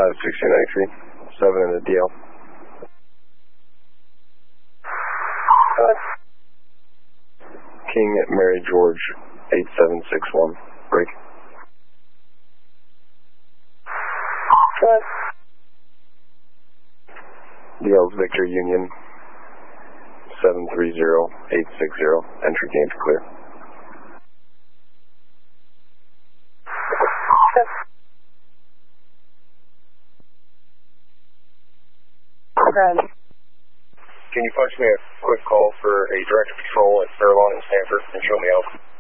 1693, 7 in the DL. King Mary George 8761, break. DL's Victor Union 730860, entry gained clear. Can you punch me a quick call for a director patrol at Fairlawn and Stanford and show me out?